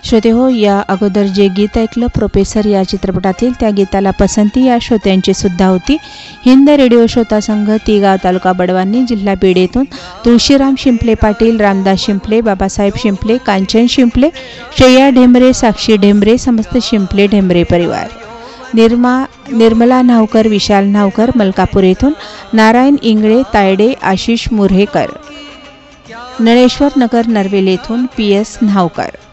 श्रोते हो, या अगोदर जे गीत ऐकलं प्रोफेसर या चित्रपटातील, त्या गीताला पसंती या श्रोत्यांची सुद्धा होती. हिंद रेडिओ श्रोता संघ, तिगाव, तालुका बडवानी, जिल्हा बीड येथून तुळशीराम शिंपले पाटील, रामदास शिंपले, बाबासाहेब शिंपले, कांचन शिंपले, श्रेया ढेंबरे, साक्षी ढेंबरे, समस्त शिंपले ढेंबरे परिवार. निर्मला न्हावकर, विशाल न्हावकर, मलकापूर येथून नारायण इंगळे, तायडे, आशिष मुर्हेकर, नळेश्वर नगर, नरवेल येथून PS न्हावकर.